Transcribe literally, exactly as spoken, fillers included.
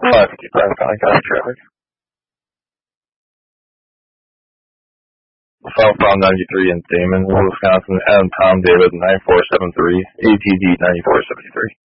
five fifty-five, calling county traffic. Southbound ninety-three in Damon, Wisconsin, Adam Tom David nine four seven three, A T D nine four seven three.